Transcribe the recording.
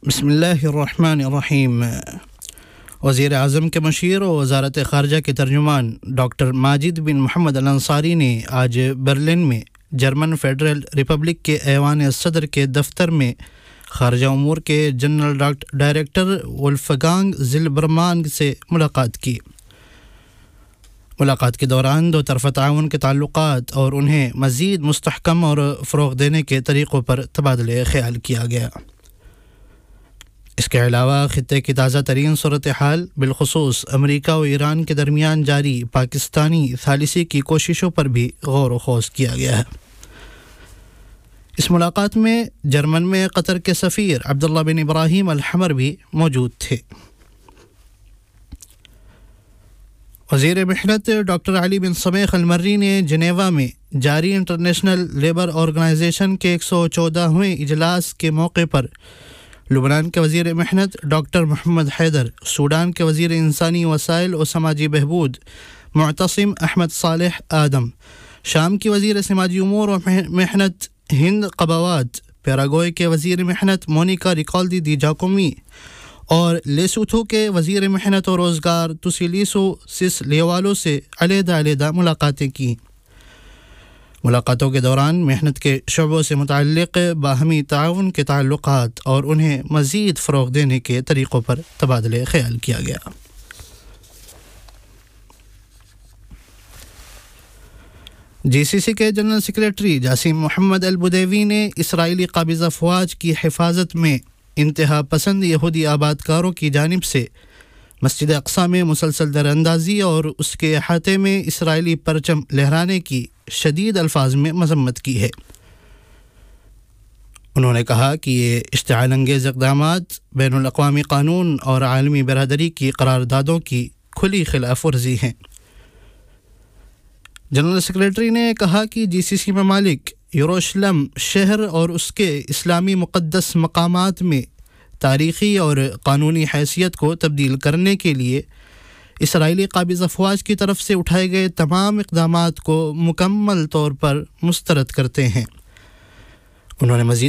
بسم اللہ الرحمن الرحیم۔ وزیر اعظم کے مشیر و وزارت خارجہ کے ترجمان ڈاکٹر ماجد بن محمد الانصاری نے آج برلن میں جرمن فیڈرل ریپبلک کے ایوان صدر کے دفتر میں خارجہ امور کے جنرل ڈائریکٹر ولفگانگ زلبرمان سے ملاقات کی۔ ملاقات کے دوران دو طرفہ تعاون کے تعلقات اور انہیں مزید مستحکم اور فروغ دینے کے طریقوں پر تبادلہ خیال کیا گیا۔ اس کے علاوہ خطے کی تازہ ترین صورتحال بالخصوص امریکہ و ایران کے درمیان جاری پاکستانی ثالثی کی کوششوں پر بھی غور و خوض کیا گیا ہے۔ اس ملاقات میں جرمن میں قطر کے سفیر عبداللہ بن ابراہیم الحمر بھی موجود تھے۔ وزیر محنت ڈاکٹر علی بن سمیخ المری نے جنیوا میں جاری انٹرنیشنل لیبر آرگنائزیشن کے 114ویں اجلاس کے موقع پر لبنان کے وزیر محنت ڈاکٹر محمد حیدر، سوڈان کے وزیر انسانی وسائل و سماجی بہبود معتصم احمد صالح آدم، شام کی وزیر سماجی امور و محنت ہند قباوات، پیراگوئے کے وزیر محنت مونیکا ریکالدی دی جاکومی اور لیسوتھو کے وزیر محنت و روزگار توسیلیسو سس لیوالو سے علیحدہ علیحدہ ملاقاتیں کیں۔ ملاقاتوں کے دوران محنت کے شعبوں سے متعلق باہمی تعاون کے تعلقات اور انہیں مزید فروغ دینے کے طریقوں پر تبادلہ خیال کیا گیا۔ جی سی سی کے جنرل سیکریٹری جاسم محمد البدیوی نے اسرائیلی قابض افواج کی حفاظت میں انتہا پسند یہودی آبادکاروں کی جانب سے مسجد اقصی میں مسلسل دراندازی اور اس کے احاطے میں اسرائیلی پرچم لہرانے کی شدید الفاظ میں مذمت کی ہے۔ انہوں نے کہا کہ یہ اشتعال انگیز اقدامات بین الاقوامی قانون اور عالمی برادری کی قراردادوں کی کھلی خلاف ورزی ہیں۔ جنرل سیکریٹری نے کہا کہ جی سی سی ممالک یروشلم شہر اور اس کے اسلامی مقدس مقامات میں تاریخی اور قانونی حیثیت کو تبدیل کرنے کے لیے اسرائیلی قابض افواج کی طرف سے اٹھائے گئے تمام اقدامات کو مکمل طور پر مسترد کرتے ہیں۔ انہوں نے مزید